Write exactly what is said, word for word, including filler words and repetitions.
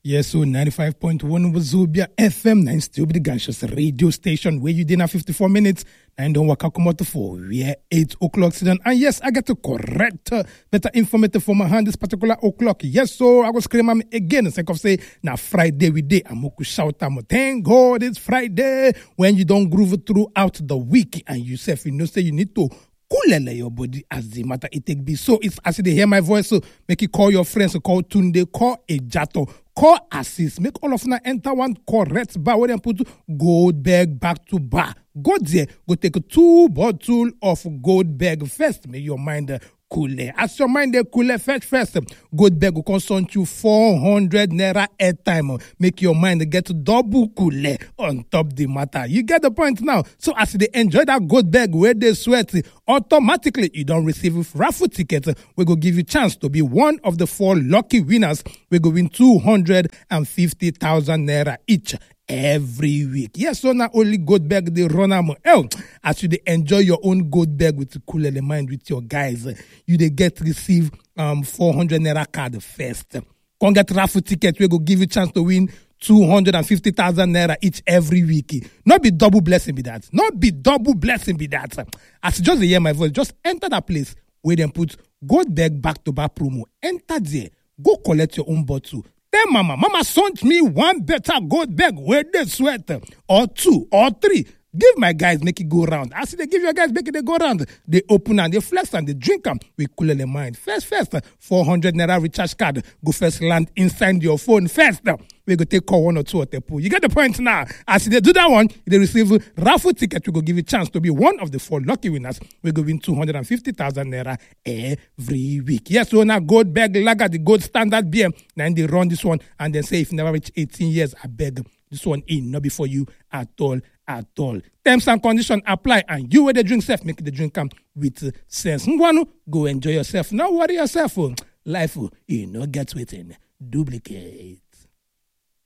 Yes, so ninety-five point one Wazobia F M, nine still be the Ganshas radio station where you did have fifty-four minutes and don't work out come out for we are eight o'clock season. And yes, I get to correct uh, better informative for my hand this particular o'clock. Yes, so I go scream am again and of say now Friday we day. I'm going shout am thank God it's Friday when you don't groove throughout the week and you say you know say you need to cool your body as the matter it take be. So it's as they hear my voice, so make you call your friends, so call Tunde, call Ejato, call Assist, make all of them enter one correct bar where they put gold bag back to bar. Go there, go take two bottle of gold bag first, make your mind uh, cool. As your mind cool first, first, gold bag will consult you four hundred naira airtime. Make your mind get double cool on top the matter. You get the point now. So as they enjoy that gold bag where they sweat, automatically you don't receive a raffle ticket. We go give you chance to be one of the four lucky winners. We go win two hundred fifty thousand naira each every week. Yes, so not only gold bag they run am. Oh, as you they enjoy your own gold bag with the cool mind with your guys, you they get receive um four hundred naira card first. Come get raffle ticket. We go give you chance to win two hundred fifty thousand naira each every week. Not be double blessing be that. Not be double blessing be that. As you just hear my voice, just enter that place where they put gold bag back to back promo. Enter there. Go collect your own bottle. Tell mama, mama sent me one better gold bag where they sweat. Or two, or three. Give my guys, make it go round. As they give your guys, make it they go round. They open and they flex and they drink them. We cool in the mind. First, first, four hundred naira recharge card. Go first land inside your phone. First, we go take call one or two at the pool. You get the point now. As they do that one, they receive raffle ticket. We go give you a chance to be one of the four lucky winners. We go win two hundred fifty thousand naira every week. Yes, so now gold bag lager, the gold standard beer. Then they run this one and then say if you never reach eighteen years, I beg this one in, not before you at all. At all. Terms and conditions apply, and you where the drink self, make the drink come with uh, sense. Ngwanu, go enjoy yourself. Now worry yourself. Oh. Life, oh, you know, get waiting. Duplicate.